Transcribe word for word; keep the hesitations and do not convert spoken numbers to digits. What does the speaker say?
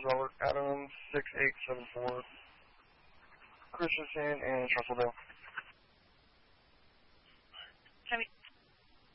Charles Robert, Adam six eight seven four, Christensen, and Trussell. Can we